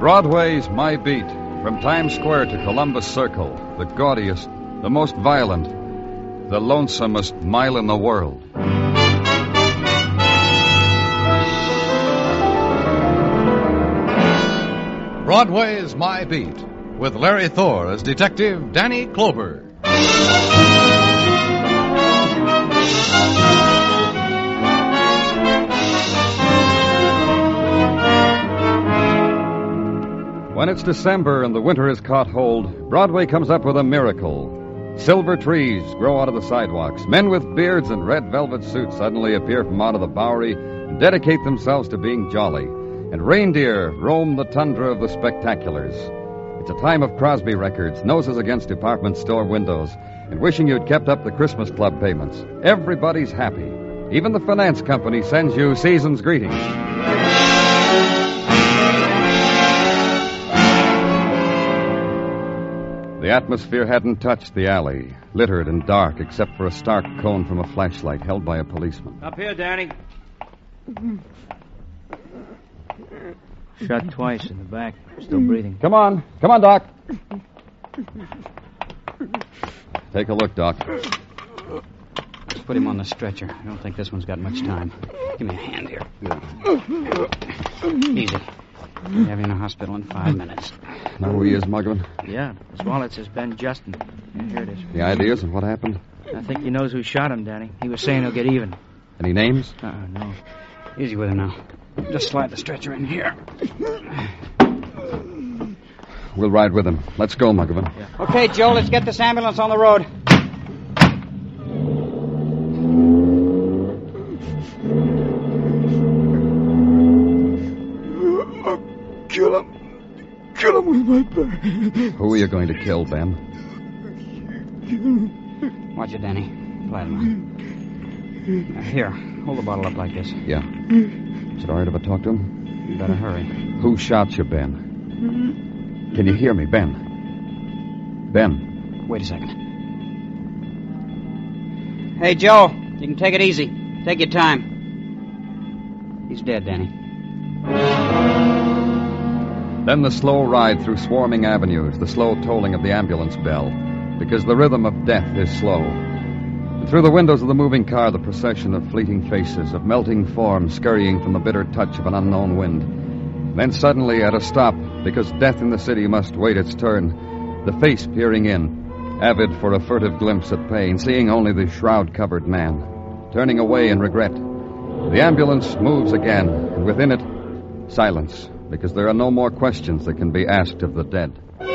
Broadway's My Beat. From Times Square to Columbus Circle, the gaudiest, the most violent, the lonesomest mile in the world. Broadway's My Beat, with Larry Thor as Detective Danny Clover. When it's December and the winter has caught hold, Broadway comes up with a miracle. Silver trees grow out of the sidewalks. Men with beards and red velvet suits suddenly appear from out of the Bowery and dedicate themselves to being jolly. And reindeer roam the tundra of the spectaculars. It's a time of Crosby records, noses against department store windows, and wishing you'd kept up the Christmas Club payments. Everybody's happy. Even the finance company sends you season's greetings. The atmosphere hadn't touched the alley, littered and dark except for a stark cone from a flashlight held by a policeman. Up here, Danny. Shot twice in the back. Still breathing. Come on, Doc. Take a look, Doc. Let's put him on the stretcher. I don't think this one's got much time. Give me a hand here. Easy. We'll have you in the hospital in 5 minutes. Know who he is, Muggavan? Yeah, his wallet says Ben Justin. Yeah, here it is. The ideas of what happened? I think he knows who shot him, Danny. He was saying he'll get even. Any names? No. Easy with him now. Just slide the stretcher in here. We'll ride with him. Let's go, Muggavan. Yeah. Okay, Joe, let's get this ambulance on the road. Kill him with my bare hands. Who are you going to kill, Ben? Watch it, Danny. Plasma. Here, hold the bottle up like this. Yeah. Is it all right if I talk to him? You better hurry. Who shot you, Ben? Can you hear me, Ben? Ben? Wait a second. Hey, Joe, you can take it easy. Take your time. He's dead, Danny. Then the slow ride through swarming avenues, the slow tolling of the ambulance bell, because the rhythm of death is slow. And through the windows of the moving car, the procession of fleeting faces, of melting forms scurrying from the bitter touch of an unknown wind. Then suddenly, at a stop, because death in the city must wait its turn, the face peering in, avid for a furtive glimpse at pain, seeing only the shroud-covered man, turning away in regret. The ambulance moves again, and within it, silence, because there are no more questions that can be asked of the dead.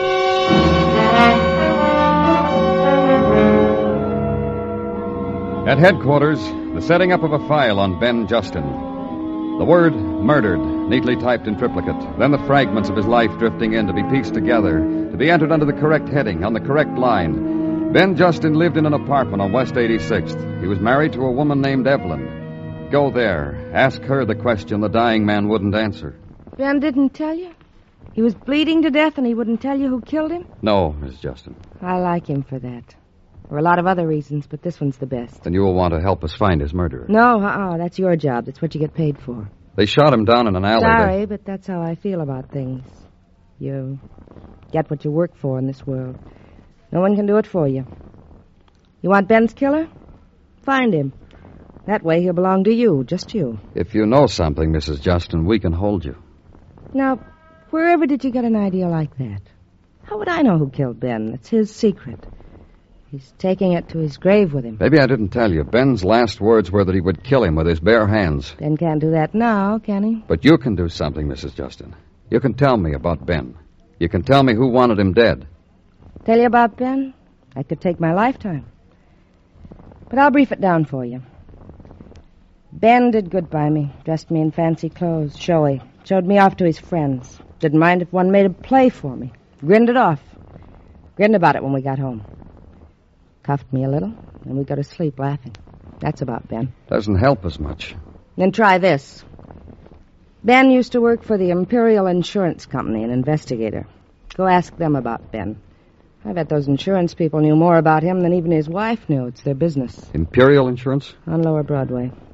At headquarters, the setting up of a file on Ben Justin. The word murdered, neatly typed in triplicate. Then the fragments of his life drifting in to be pieced together, to be entered under the correct heading, on the correct line. Ben Justin lived in an apartment on West 86th. He was married to a woman named Evelyn. Go there. Ask her the question the dying man wouldn't answer. Ben didn't tell you? He was bleeding to death and he wouldn't tell you who killed him? No, Miss Justin. I like him for that. There are a lot of other reasons, but this one's the best. Then you will want to help us find his murderer. No, that's your job. That's what you get paid for. They shot him down in an alley. Sorry, but that's how I feel about things. You get what you work for in this world. No one can do it for you. You want Ben's killer? Find him. That way he'll belong to you, just you. If you know something, Mrs. Justin, we can hold you. Now, wherever did you get an idea like that? How would I know who killed Ben? It's his secret. He's taking it to his grave with him. Maybe I didn't tell you. Ben's last words were that he would kill him with his bare hands. Ben can't do that now, can he? But you can do something, Mrs. Justin. You can tell me about Ben. You can tell me who wanted him dead. Tell you about Ben? That could take my lifetime. But I'll brief it down for you. Ben did good by me. Dressed me in fancy clothes, showy. Showed me off to his friends. Didn't mind if one made a play for me. Grinned it off. Grinned about it when we got home. Cuffed me a little, and we go to sleep laughing. That's about Ben. Doesn't help us much. Then try this. Ben used to work for the Imperial Insurance Company, an investigator. Go ask them about Ben. I bet those insurance people knew more about him than even his wife knew. It's their business. Imperial Insurance? On Lower Broadway.